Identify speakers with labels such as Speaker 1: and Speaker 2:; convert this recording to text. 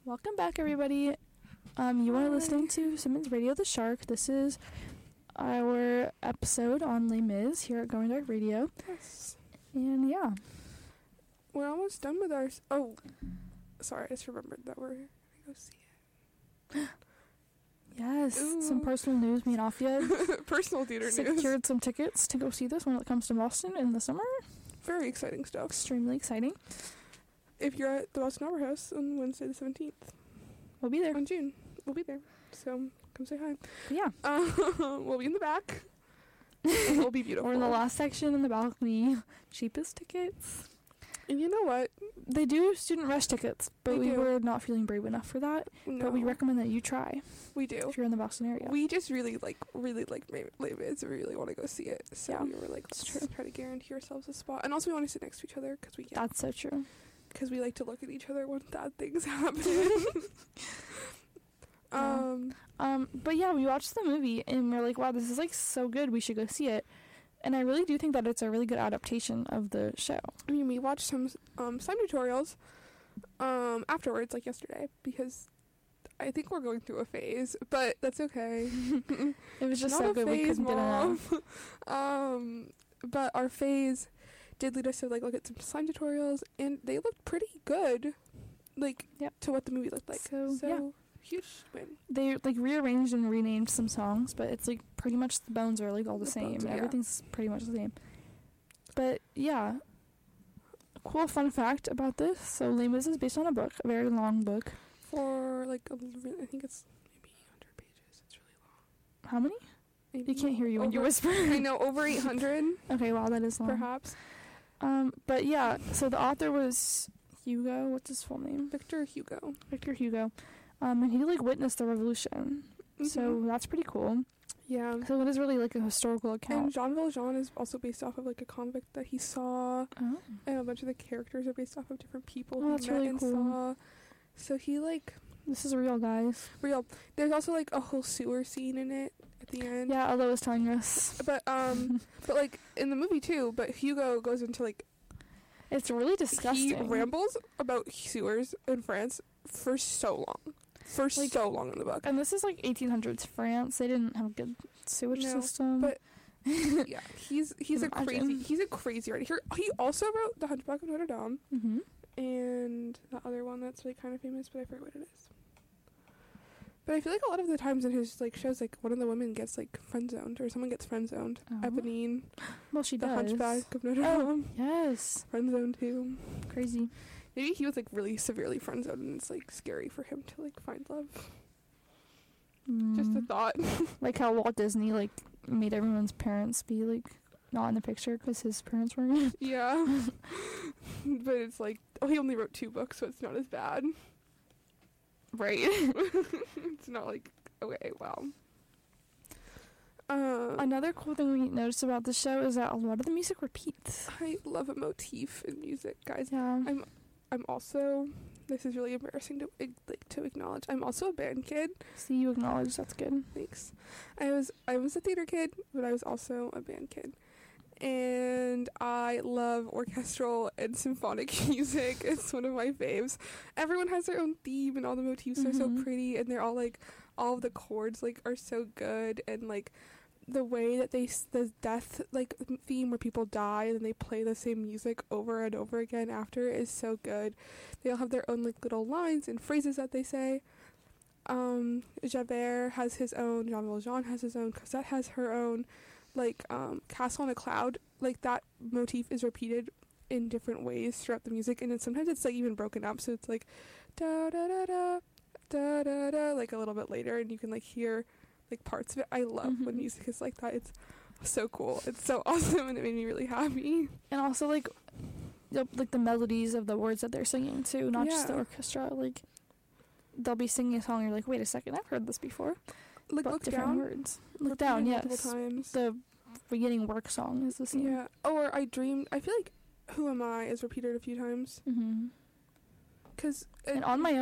Speaker 1: Welcome back, everybody. You are listening to Simmons Radio the Shark. This is our episode on Les Mis here at Going Dark Radio.
Speaker 2: Yes.
Speaker 1: And yeah.
Speaker 2: We're almost done with our... Oh, sorry, I just remembered that we're going to go see it.
Speaker 1: Yes,
Speaker 2: Ooh.
Speaker 1: some personal news. Me and Afia
Speaker 2: Personal theater news.
Speaker 1: secured some tickets to go see this when it comes to Boston in the summer.
Speaker 2: Very exciting stuff.
Speaker 1: Extremely exciting.
Speaker 2: If you're at the Boston Opera House on Wednesday the 17th.
Speaker 1: We'll be there.
Speaker 2: On June. We'll be there. So, come say hi.
Speaker 1: But yeah.
Speaker 2: We'll be in the back. It'll be beautiful.
Speaker 1: We're in the last section in the balcony. Cheapest tickets.
Speaker 2: And you know what?
Speaker 1: They do student rush tickets, but
Speaker 2: They
Speaker 1: we
Speaker 2: do.
Speaker 1: were not feeling brave enough for that.
Speaker 2: No.
Speaker 1: But we recommend that you try
Speaker 2: We do.
Speaker 1: if you're in the Boston area.
Speaker 2: We just really like Les Mis. We really want to go see it. So
Speaker 1: Yeah,
Speaker 2: we were like,
Speaker 1: it's
Speaker 2: let's
Speaker 1: true.
Speaker 2: try to guarantee ourselves a spot. And also we want to sit next to each other because we can.
Speaker 1: That's so true.
Speaker 2: Because we like to look at each other when bad things happen.
Speaker 1: But yeah, we watched the movie and we're like, wow, this is like so good. We should go see it. And I really do think that it's a really good adaptation of the show.
Speaker 2: I mean, we watched some tutorials afterwards, like yesterday, because I think we're going through a phase, but that's okay.
Speaker 1: It was just
Speaker 2: Not
Speaker 1: so
Speaker 2: a
Speaker 1: good we
Speaker 2: phase,
Speaker 1: couldn't get enough.
Speaker 2: Mom. But our phase did lead us to like look at some slime tutorials, and they looked pretty good, like
Speaker 1: Yep.
Speaker 2: to what the movie looked like.
Speaker 1: So, yeah.
Speaker 2: Huge win.
Speaker 1: They like rearranged and renamed some songs, but it's like pretty much the bones are like all the same.
Speaker 2: bones, yeah.
Speaker 1: Everything's pretty much the same. But yeah, cool fun fact about this. So Les Mis is based on a book, a very long book.
Speaker 2: For like I think it's maybe 100 pages. It's really long.
Speaker 1: How many?
Speaker 2: Maybe
Speaker 1: You can't hear you when you
Speaker 2: over-
Speaker 1: whisper.
Speaker 2: I know, over 800
Speaker 1: Okay, wow, that is long.
Speaker 2: perhaps.
Speaker 1: But yeah, so the author was Hugo. What's his full name?
Speaker 2: Victor Hugo.
Speaker 1: Victor Hugo. And he like witnessed the revolution. So
Speaker 2: Mhm.
Speaker 1: that's pretty cool.
Speaker 2: Yeah.
Speaker 1: So it is really like a historical
Speaker 2: And
Speaker 1: account.
Speaker 2: Jean Valjean is also based off of like a convict that he saw,
Speaker 1: Oh.
Speaker 2: and a bunch of the characters are based off of different people
Speaker 1: Oh,
Speaker 2: he
Speaker 1: that's
Speaker 2: met
Speaker 1: really
Speaker 2: and
Speaker 1: cool.
Speaker 2: saw. So he like
Speaker 1: This is real, guys.
Speaker 2: real. There's also like a whole sewer scene in it at the end.
Speaker 1: Yeah, Ella was telling us.
Speaker 2: But but like in the movie too. But Hugo goes into like
Speaker 1: It's really disgusting.
Speaker 2: he rambles about sewers in France for so long.
Speaker 1: Like-
Speaker 2: So long in the book.
Speaker 1: And this is like 1800s France. They didn't have a good sewage
Speaker 2: No,
Speaker 1: system.
Speaker 2: but yeah, he's a
Speaker 1: Imagine.
Speaker 2: crazy writer. He also wrote The Hunchback of Notre Dame
Speaker 1: hmm
Speaker 2: and the other one that's really kind of famous, but I forget what it is. But I feel like a lot of the times in his like shows, like one of the women gets like friend zoned or someone gets friend zoned.
Speaker 1: Oh.
Speaker 2: Eponine,
Speaker 1: Well, she
Speaker 2: The
Speaker 1: does.
Speaker 2: Hunchback of Notre
Speaker 1: Oh,
Speaker 2: Dame,
Speaker 1: yes.
Speaker 2: friend zoned too.
Speaker 1: Crazy.
Speaker 2: Maybe he was like really severely friend zoned, and it's like scary for him to like find love. Just a
Speaker 1: Mm.
Speaker 2: thought.
Speaker 1: Like how Walt Disney like made everyone's parents be like not in the picture because his parents weren't in it.
Speaker 2: Yeah, but it's like he only wrote 2 books, so it's not as bad.
Speaker 1: Right.
Speaker 2: It's not like okay, wow.
Speaker 1: Another cool thing we noticed about the show is that a lot of the music repeats.
Speaker 2: I love a motif in music, guys.
Speaker 1: Yeah.
Speaker 2: I'm also. This is really embarrassing to acknowledge. I'm also a band kid.
Speaker 1: See, you acknowledge that's good.
Speaker 2: Thanks. I was a theater kid, but I was also a band kid. And I love orchestral and symphonic music. It's one of my faves. Everyone has their own theme, and all the motifs are so
Speaker 1: Mhm.
Speaker 2: pretty, and they're all like, all of the chords like are so good, and like the way that the death like theme where people die and they play the same music over and over again after is so good. They all have their own like little lines and phrases that they say. Javert has his own, Jean Valjean has his own, Cosette has her own, like Castle on a Cloud, like that motif is repeated in different ways throughout the music, and then sometimes it's like even broken up, so it's like da da da da da da da like a little bit later, and you can like hear like parts of it. I love when
Speaker 1: Mhm.
Speaker 2: music is like that. It's so cool. It's so awesome, and it made me really happy.
Speaker 1: And also like the melodies of the words that they're singing too, not just the
Speaker 2: Yeah.
Speaker 1: orchestra. Like they'll be singing a song and you're like, wait a second, I've heard this before.
Speaker 2: Like
Speaker 1: But
Speaker 2: Look
Speaker 1: different
Speaker 2: Down.
Speaker 1: words. Look
Speaker 2: repeated
Speaker 1: Down,
Speaker 2: multiple
Speaker 1: yes.
Speaker 2: times.
Speaker 1: The beginning work song is the same.
Speaker 2: Yeah. Or I Dreamed. I feel like Who Am I is repeated a few times.
Speaker 1: Mm-hmm.
Speaker 2: Because
Speaker 1: And On My